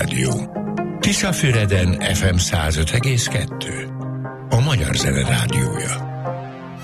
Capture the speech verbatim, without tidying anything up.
Rádió. Tiszafüreden ef em száz öt egész kettő. A Magyar Zene Rádiója.